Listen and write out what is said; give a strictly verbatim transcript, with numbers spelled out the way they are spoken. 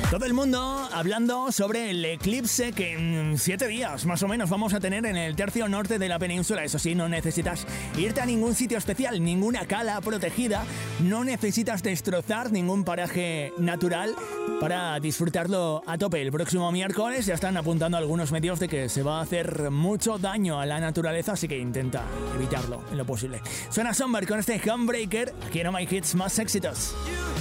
Todo el mundo hablando sobre el eclipse que en siete días más o menos vamos a tener en el tercio norte de la península. Eso sí, no necesitas irte a ningún sitio especial, ninguna cala protegida, no necesitas destrozar ningún paraje natural para disfrutarlo a tope. El próximo miércoles ya están apuntando algunos medios de que se va a hacer mucho daño a la naturaleza, así que intenta evitarlo en lo posible. Suena Somber con este Handbreaker, aquí en Oh My Hits más éxitos.